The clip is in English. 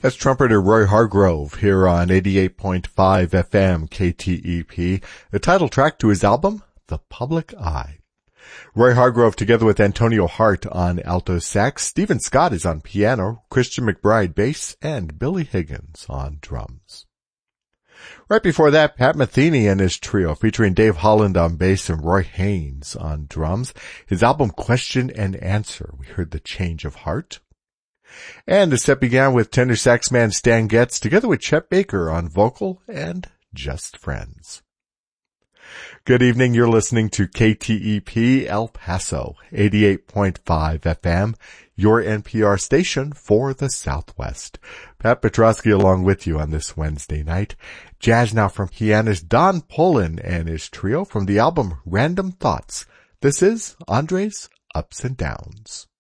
That's trumpeter Roy Hargrove here on 88.5 FM KTEP, the title track to his album, The Public Eye. Roy Hargrove together with Antonio Hart on alto sax, Stephen Scott is on piano, Christian McBride bass, and Billy Higgins on drums. Right before that, Pat Metheny and his trio featuring Dave Holland on bass and Roy Haynes on drums. His album Question and Answer, we heard The Change of Heart. And the set began with tenor sax man Stan Getz together with Chet Baker on vocal and Just Friends. Good evening. You're listening to KTEP El Paso, 88.5 FM, your NPR station for the Southwest. Pat Petrosky along with you on this Wednesday night. Jazz now from pianist Don Pullen and his trio from the album Random Thoughts. This is Andre's Ups and Downs.